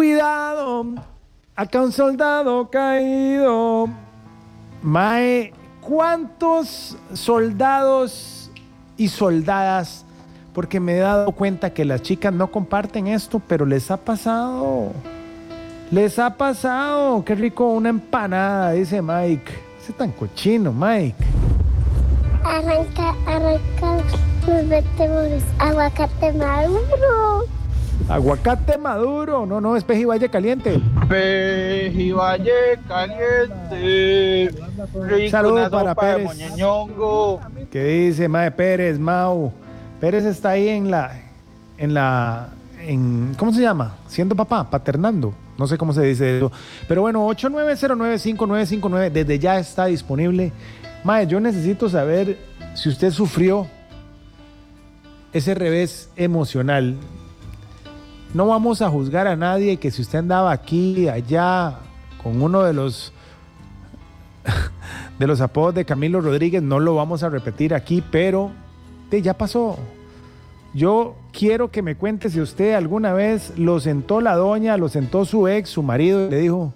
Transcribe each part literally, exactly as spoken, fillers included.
Cuidado, acá un soldado caído. Mae, ¿cuántos soldados y soldadas? Porque me he dado cuenta que las chicas no comparten esto, pero les ha pasado. Les ha pasado. Qué rico una empanada, dice Mike. Ese tan cochino, Mike. Arranca, arranca los vertebros. Aguacate maduro. Aguacate maduro. No, no, es Pejivalle caliente. Pejivalle caliente. Saludos para Pérez. Moñeñongo. ¿Qué dice Mae Pérez, Mau? Pérez está ahí en la, en la, en, ¿cómo se llama? Siendo papá, paternando. No sé cómo se dice eso. Pero bueno, ocho nueve cero nueve cinco nueve cinco nueve desde ya está disponible. Mae, yo necesito saber si usted sufrió ese revés emocional. No vamos a juzgar a nadie que si usted andaba aquí, allá, con uno de los de los apodos de Camilo Rodríguez, no lo vamos a repetir aquí, pero ya pasó. Yo quiero que me cuente si usted alguna vez lo sentó la doña, lo sentó su ex, su marido, y le dijo: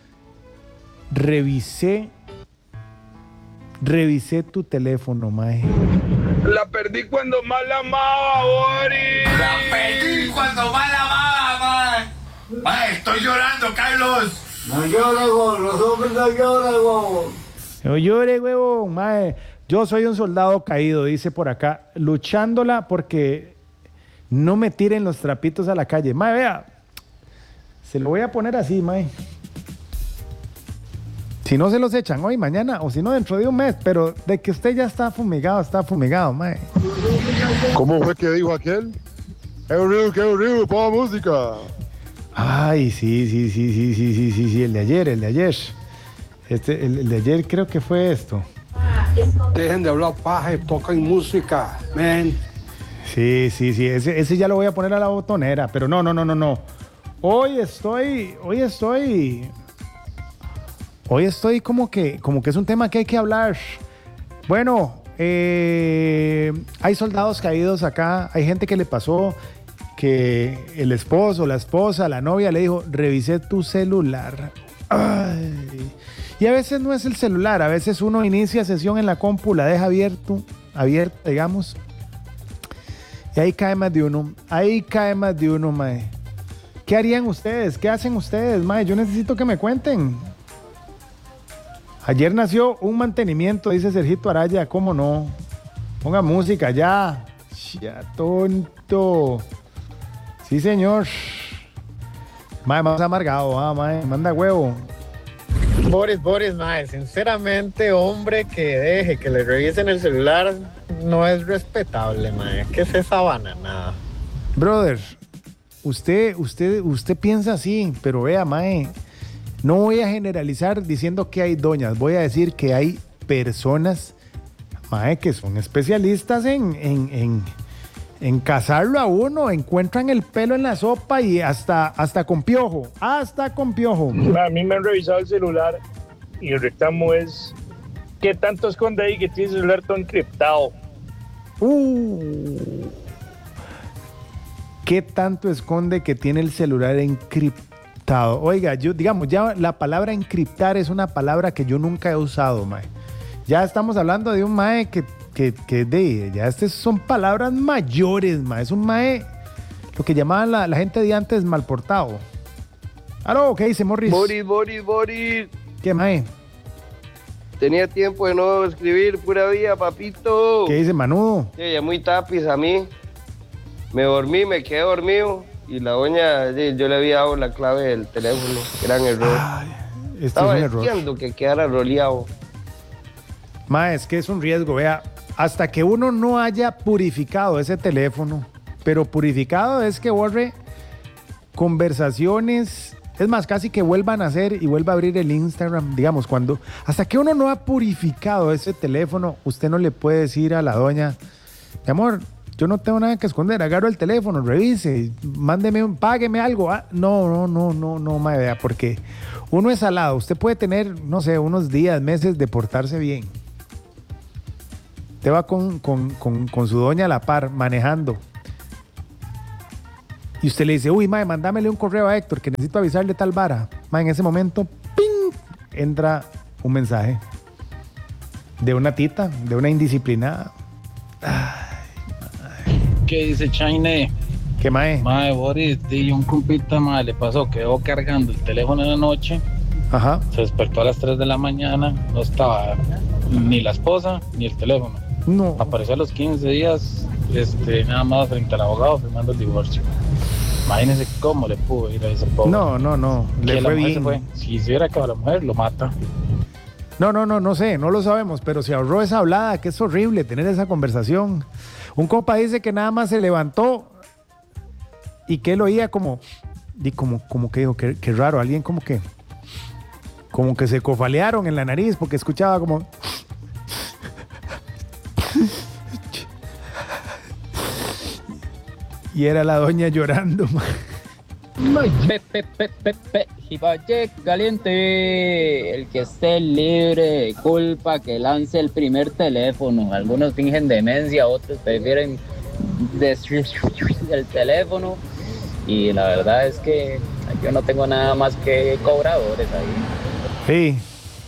revisé, revisé tu teléfono, mae. La perdí cuando más la amaba, Boris. La perdí cuando más la amaba, mae. Mae, estoy llorando, Carlos. No llores, huevón, los hombres no lloran, huevón. No llore, huevón, mae. Yo soy un soldado caído, dice por acá, luchándola porque no me tiren los trapitos a la calle. Mae, vea, se lo voy a poner así, mae. Si no se los echan hoy, mañana, o si no dentro de un mes, pero de que usted ya está fumigado, está fumigado, mae. ¿Cómo fue que dijo aquel? ¡Qué horrible, qué horrible, ponga música! Ay, sí, sí, sí, sí, sí, sí, sí, sí, el de ayer, el de ayer. Este, el, el de ayer creo que fue esto. Dejen de hablar paja y toquen música, man. Sí, sí, sí, ese, ese ya lo voy a poner a la botonera, pero no, no, no, no, no. Hoy estoy, hoy estoy, hoy estoy como que, como que es un tema que hay que hablar. Bueno, eh, hay soldados caídos acá, hay gente que le pasó que el esposo, la esposa, la novia le dijo: revisé tu celular. Ay. Y a veces no es el celular, a veces uno inicia sesión en la compu, la deja abierto, abierta, digamos, y ahí cae más de uno, ahí cae más de uno, mae. ¿Qué harían ustedes? ¿Qué hacen ustedes, mae? Yo necesito que me cuenten. Ayer nació un mantenimiento, dice Sergito Araya, ¿cómo no? Ponga música ya. Ya, tonto. Sí, señor. Mae, más amargado, ah, mae, manda huevo. Boris, Boris, mae, sinceramente, hombre que deje que le revisen el celular no es respetable, mae. ¿Qué es esa bananada? Brother, usted, usted, usted piensa así, pero vea, mae, no voy a generalizar diciendo que hay doñas, voy a decir que hay personas, mae, que son especialistas en, en, en, en cazarlo a uno, encuentran el pelo en la sopa y hasta, hasta con piojo, hasta con piojo. A mí me han revisado el celular y el reclamo es: ¿qué tanto esconde ahí que tiene el celular todo encriptado? Uh, ¿Qué tanto esconde que tiene el celular encriptado? Oiga, yo, digamos, ya la palabra encriptar es una palabra que yo nunca he usado, mae. Ya estamos hablando de un mae que Que, que de, ya estas son palabras mayores, mae. Es un mae, lo que llamaban la, la gente de antes, mal portado. ¿Aló? ¿Qué dice Morris? Boris, Boris, Boris. ¿Qué, mae? Tenía tiempo de no escribir, pura vida, papito. ¿Qué dice Manudo? Sí, ya muy tapiz a mí. Me dormí, me quedé dormido. Y la doña, yo le había dado la clave del teléfono. Gran error. Ay, este Estaba es un error. deseando que quedara roleado. Mae, es que es un riesgo, vea. Hasta que uno no haya purificado ese teléfono, pero purificado es que borre conversaciones, es más, casi que vuelva a nacer y vuelva a abrir el Instagram, digamos, cuando, hasta que uno no ha purificado ese teléfono, usted no le puede decir a la doña: mi amor, yo no tengo nada que esconder, agarro el teléfono, revise, mándeme, un, págueme algo. Ah, no, no, no, no, no, mae, vea, porque uno es salado, usted puede tener, no sé, unos días, meses de portarse bien. Usted va con, con, con, con su doña a la par, manejando. y usted le dice, uy, mae, mándamele un correo a Héctor que necesito avisarle tal vara. Mae, en ese momento, ¡ping!, entra un mensaje de una tita, de una indisciplinada. Ay, ¿qué dice Chaine? ¿Qué mae? Mae, Boris, di un compita, mae, le pasó, quedó cargando el teléfono en la noche. Ajá. Se despertó a las tres de la mañana, no estaba ni la esposa ni el teléfono. No. Apareció a los quince días, este, nada más frente al abogado firmando el divorcio. Imagínense cómo le pudo ir a ese pobre. No, no, no. Le Que la fue mujer bien. se fue. Si se hubiera acabado la mujer, lo mata. No, no, no, no sé, no lo sabemos, pero se ahorró esa hablada, que es horrible tener esa conversación. Un compa dice que nada más se levantó y que él oía como, y como, como que dijo, que, que raro, alguien como que, como que se cofalearon en la nariz porque escuchaba como... Y era la doña llorando. Pepe, pepe, pepe, jibache caliente. El que esté libre de culpa, que lance el primer teléfono. Algunos fingen demencia, otros prefieren destruir el teléfono. Y la verdad es que yo no tengo nada más que cobradores ahí. Sí.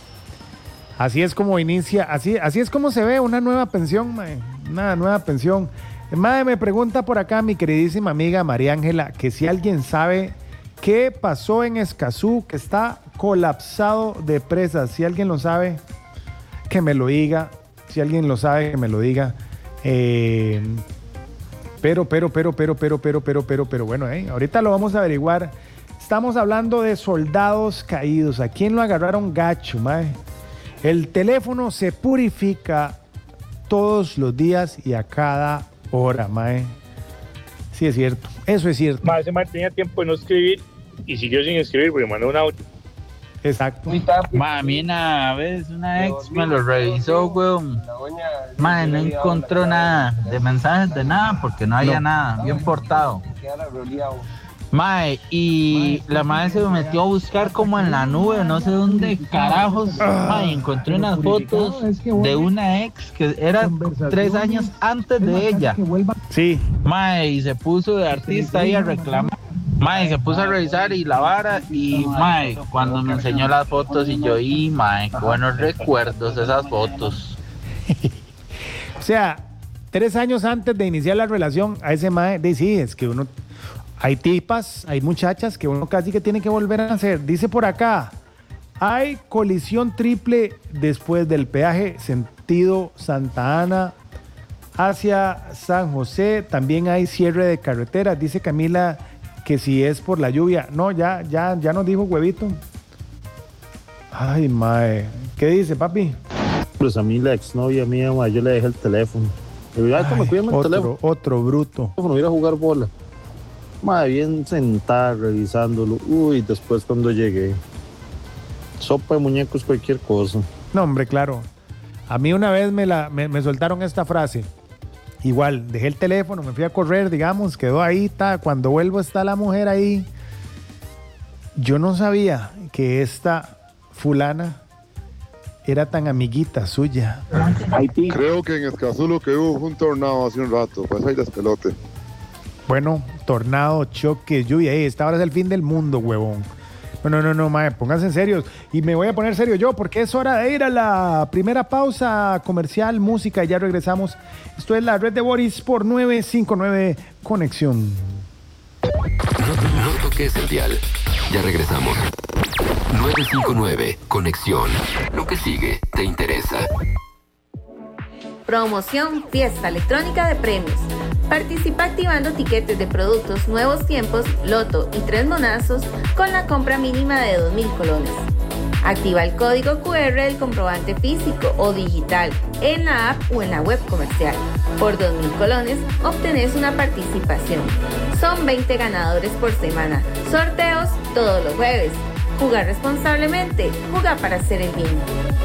Así es como inicia, así, así es como se ve una nueva pensión, mae. Una nueva pensión. Mae, me pregunta por acá mi queridísima amiga María Ángela que si alguien sabe qué pasó en Escazú, que está colapsado de presas. Si alguien lo sabe, que me lo diga. Si alguien lo sabe, que me lo diga. Eh, pero, pero, pero, pero, pero, pero, pero, pero, pero, bueno, eh, ahorita lo vamos a averiguar. Estamos hablando de soldados caídos. ¿A quién lo agarraron gacho, mae? El teléfono se purifica todos los días y a cada hora, mae. Sí, es cierto. Eso es cierto. Mae, ese mae tenía tiempo de no escribir y siguió sin escribir porque mandó un audio. Exacto. Ma, a mí una vez una ex me lo revisó, weón. Ma, no encontró nada de mensajes de nada porque no había No. nada, bien portado. Mae, y la madre se metió a buscar como en la nube, no sé dónde carajos. Mae, encontré unas fotos de una ex que era tres años antes de ella. Sí. Mae, y se puso de artista ahí a reclamar. Mae, se puso a revisar y la vara. Y mae, cuando me enseñó las fotos y yo, y mae, buenos recuerdos esas fotos. O sea, tres años antes de iniciar la relación, a ese mae, de sí, es que uno... Hay tipas, hay muchachas que uno casi que tiene que volver a hacer. Dice por acá, hay colisión triple después del peaje sentido Santa Ana hacia San José. También hay cierre de carreteras. Dice Camila que si es por la lluvia. No, ya, ya, ya nos dijo Huevito. Ay, mae. ¿Qué dice, papi? Pues a mí la exnovia mía, ma, yo le dejé el teléfono. Le digo, ay, toma, cuídame el otro, teléfono. otro bruto. Ir a jugar bola. Madre, bien sentada, revisándolo. Uy, después cuando llegué, sopa de muñecos, cualquier cosa. No, hombre, claro. A mí una vez me, la, me, me soltaron esta frase. Igual, dejé el teléfono, me fui a correr, digamos, quedó ahí, está. Cuando vuelvo está la mujer ahí. Yo no sabía que esta fulana era tan amiguita suya. Creo que en Escazú lo que hubo fue un tornado hace un rato, pues ahí despelote. Bueno, tornado, choque, lluvia. Ey, esta hora es el fin del mundo, huevón. No, no, no, no, mae, pónganse en serio. Y me voy a poner serio yo, porque es hora de ir a la primera pausa comercial, música, y ya regresamos. Esto es la red de Boris por nueve cinco nueve Conexión. No, no toques el dial. Ya regresamos. nueve cinco nueve Conexión. Lo que sigue te interesa. Promoción Fiesta Electrónica de Premios. Participa activando tiquetes de productos Nuevos Tiempos, Loto y Tres Monazos con la compra mínima de dos mil colones. Activa el código cu erre del comprobante físico o digital en la app o en la web comercial. Por dos mil colones obtenés una participación. Son veinte ganadores por semana. Sorteos todos los jueves. Jugar responsablemente. Juega para hacer el bien.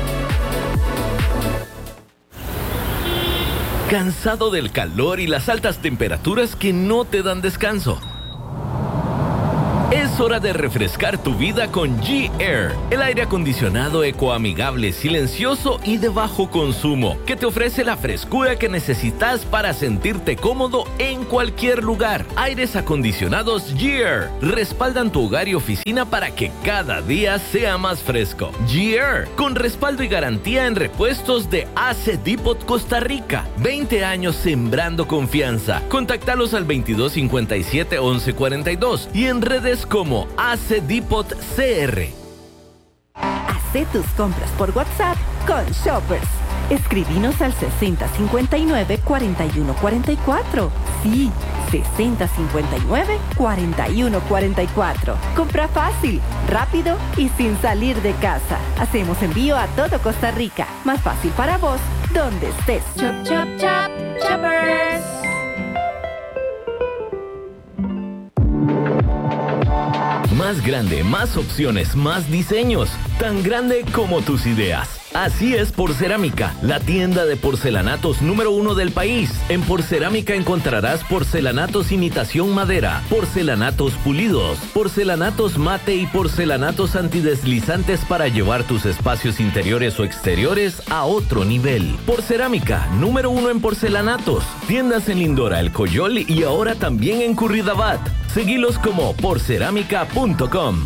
¿Cansado del calor y las altas temperaturas que no te dan descanso? Es hora de refrescar tu vida con G-Air, el aire acondicionado ecoamigable, silencioso y de bajo consumo, que te ofrece la frescura que necesitas para sentirte cómodo en cualquier lugar. Aires acondicionados G-Air respaldan tu hogar y oficina para que cada día sea más fresco. G-Air, con respaldo y garantía en repuestos de A C Depot Costa Rica. veinte años sembrando confianza. Contáctalos al veintidós cincuenta y siete once cuarenta y dos y en redes como A C Depot C R. Haz tus compras por WhatsApp con Shoppers. Escribinos al sesenta cincuenta y nueve cuarenta y uno cuarenta y cuatro. Sí, sesenta cincuenta y nueve cuarenta y uno cuarenta y cuatro. Compra fácil, rápido y sin salir de casa. Hacemos envío a todo Costa Rica. Más fácil para vos, donde estés. Chop, chop, chop, Shoppers. Más grande, más opciones, más diseños. Tan grande como tus ideas. Así es Porcerámica, la tienda de porcelanatos número uno del país. En Porcerámica encontrarás porcelanatos imitación madera, porcelanatos pulidos, porcelanatos mate y porcelanatos antideslizantes para llevar tus espacios interiores o exteriores a otro nivel. Porcerámica, número uno en porcelanatos. Tiendas en Lindora, El Coyol y ahora también en Curridabat. Seguilos como porcerámica punto com.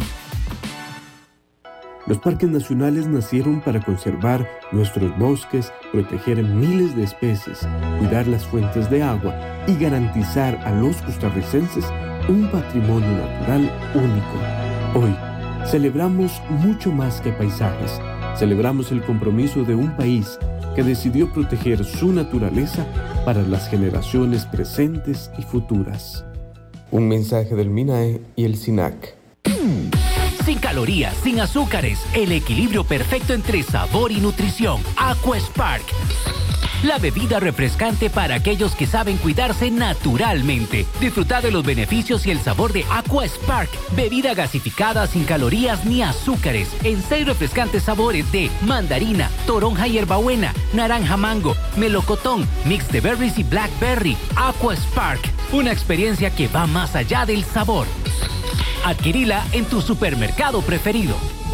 Los parques nacionales nacieron para conservar nuestros bosques, proteger miles de especies, cuidar las fuentes de agua y garantizar a los costarricenses un patrimonio natural único. Hoy celebramos mucho más que paisajes. Celebramos el compromiso de un país que decidió proteger su naturaleza para las generaciones presentes y futuras. Un mensaje del MINAE y el SINAC. Sin calorías, sin azúcares, el equilibrio perfecto entre sabor y nutrición. Aquaspark, la bebida refrescante para aquellos que saben cuidarse naturalmente. Disfruta de los beneficios y el sabor de Aquaspark, bebida gasificada sin calorías ni azúcares, en seis refrescantes sabores de mandarina, toronja y hierbabuena, naranja mango, melocotón, mix de berries y blackberry. Aquaspark, una experiencia que va más allá del sabor. Adquirila en tu supermercado preferido.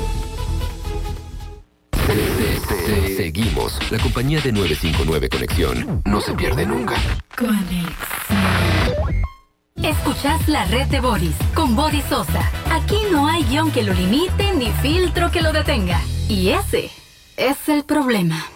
Seguimos. La compañía de nueve cinco nueve Conexión no se pierde nunca. Conexión. Escuchás la red de Boris con Boris Sosa. Aquí no hay guión que lo limite ni filtro que lo detenga. Y ese es el problema.